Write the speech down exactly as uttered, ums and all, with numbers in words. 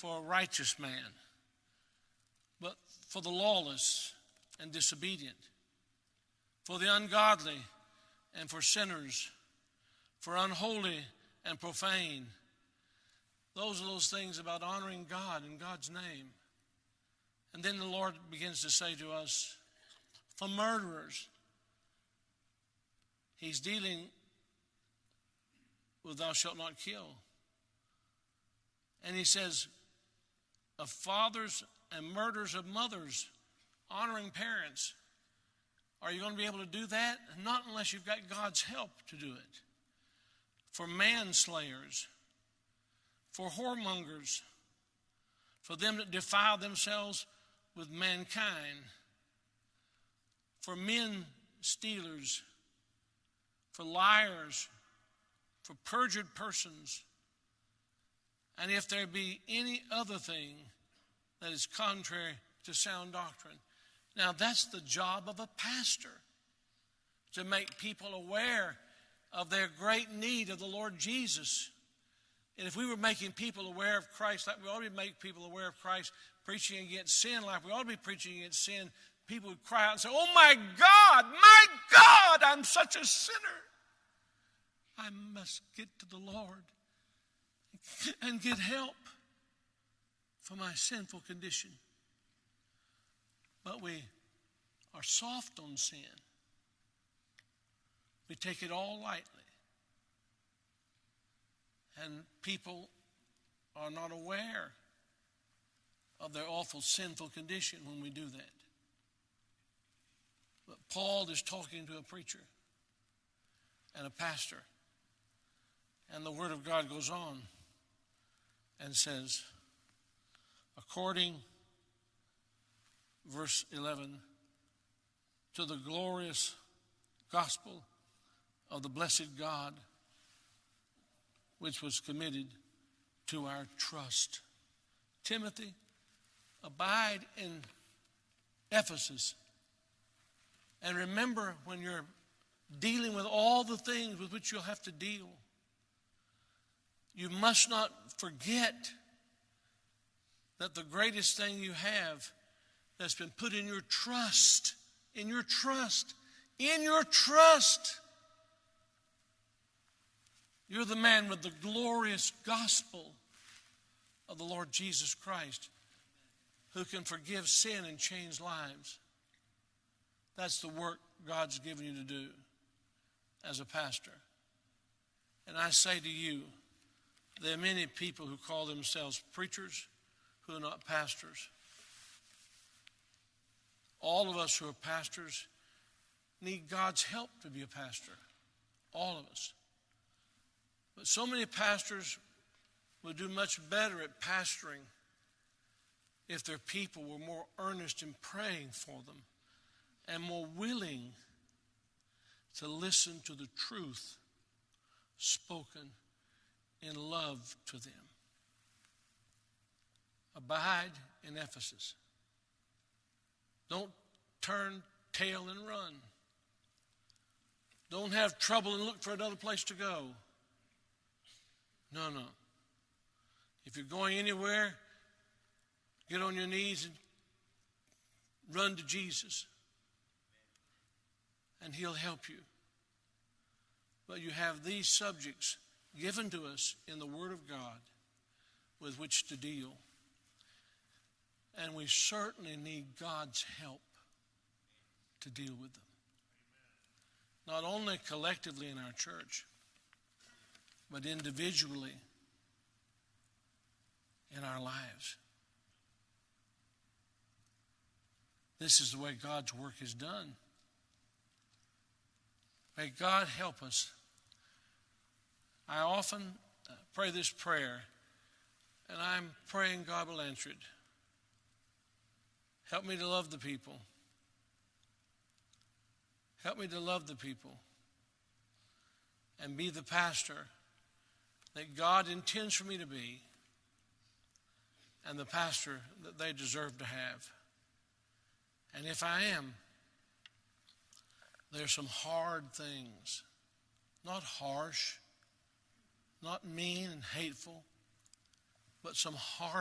for a righteous man, but for the lawless and disobedient, for the ungodly and for sinners, for unholy and profane. Those are those things about honoring God in God's name. And then the Lord begins to say to us, for murderers. He's dealing with thou shalt not kill. And he says, of fathers and murders of mothers, honoring parents. Are you going to be able to do that? Not unless you've got God's help to do it. For manslayers, for whoremongers, for them that defile themselves with mankind, for men stealers, for liars, for perjured persons, and if there be any other thing that is contrary to sound doctrine. Now, that's the job of a pastor, to make people aware of their great need of the Lord Jesus. And if we were making people aware of Christ like we ought to make people aware of Christ, preaching against sin like we ought to be preaching against sin, people would cry out and say, oh my God, my God, I'm such a sinner. I must get to the Lord and get help for my sinful condition. But we are soft on sin. We take it all lightly. And people are not aware of their awful sinful condition when we do that. But Paul is talking to a preacher and a pastor. And the Word of God goes on and says, according, verse eleven, to the glorious gospel of the blessed God, which was committed to our trust. Timothy, abide in Ephesus. And remember, when you're dealing with all the things with which you'll have to deal, you must not forget that the greatest thing you have that's been put in your trust, in your trust, in your trust. You're the man with the glorious gospel of the Lord Jesus Christ, who can forgive sin and change lives. That's the work God's given you to do as a pastor. And I say to you, there are many people who call themselves preachers who are not pastors. All of us who are pastors need God's help to be a pastor. All of us. But so many pastors would do much better at pastoring if their people were more earnest in praying for them and more willing to listen to the truth spoken in love to them. Abide in Ephesus. Don't turn tail and run. Don't have trouble and look for another place to go. No, no. If you're going anywhere, get on your knees and run to Jesus. And He'll help you. But you have these subjects given to us in the Word of God with which to deal. And we certainly need God's help to deal with them. Not only collectively in our church, but individually in our lives. This is the way God's work is done. May God help us. I often pray this prayer, and I'm praying God will answer it. Help me to love the people. Help me to love the people and be the pastor that God intends for me to be and the pastor that they deserve to have. And if I am, there's some hard things, not harsh, not mean and hateful, but some hard